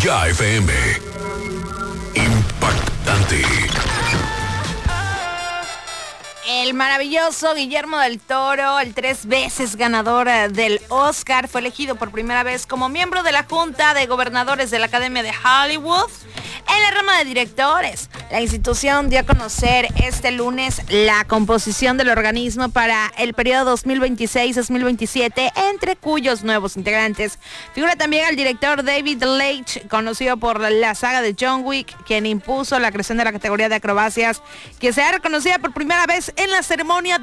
Ya FM. Impactante. El maravilloso Guillermo del Toro, el 3 veces ganador del Oscar, fue elegido por primera vez como miembro de la Junta de Gobernadores de la Academia de Hollywood en la rama de directores. La institución dio a conocer este lunes la composición del organismo para el periodo 2026-2027, entre cuyos nuevos integrantes figura también el director David Leitch, conocido por la saga de John Wick, quien impuso la creación de la categoría de acrobacias, que será reconocida por primera vez en la ceremonia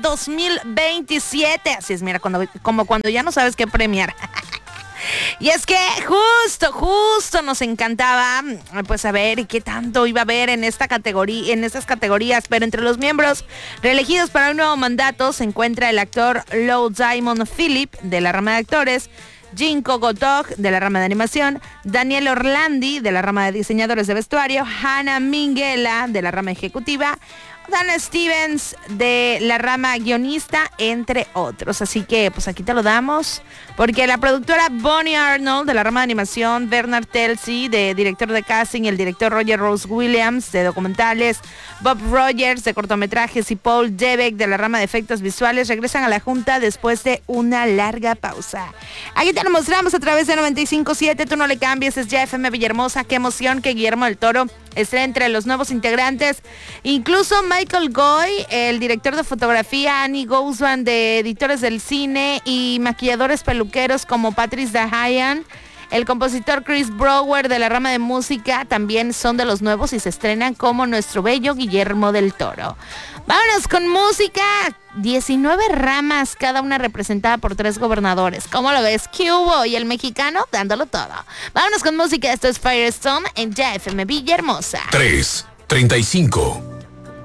2027. Así es, mira, como cuando ya no sabes qué premiar. Y es que justo nos encantaba pues saber qué tanto iba a haber en esta categoría, en estas categorías, pero entre los miembros reelegidos para un nuevo mandato se encuentra el actor Lou Diamond Phillip de la rama de actores, Jinko Gotok de la rama de animación, Daniel Orlandi de la rama de diseñadores de vestuario, Hannah Minghella de la rama ejecutiva, Dan Stevens de la rama guionista, entre otros. Así que pues aquí te lo damos, porque la productora Bonnie Arnold de la rama de animación, Bernard Telsey de director de casting, el director Roger Rose Williams de documentales, Bob Rogers de cortometrajes y Paul Debeck de la rama de efectos visuales regresan a la junta después de una larga pausa. Aquí te lo mostramos a través de 95.7, tú no le cambies, es Ya FM Villahermosa. Qué emoción que Guillermo del Toro esté entre los nuevos integrantes. Incluso Michael Goy, el director de fotografía, Annie Goswan de editores del cine y maquilladores peluqueros como Patrice Dahayan, el compositor Chris Brower de la rama de música también son de los nuevos y se estrenan como nuestro bello Guillermo del Toro. Vámonos con música. 19 ramas, cada una representada por 3 gobernadores. ¿Cómo lo ves? ¿Qué hubo? Y el mexicano dándolo todo. Vámonos con música. Esto es Firestone en Ya FM Villahermosa. 3:35.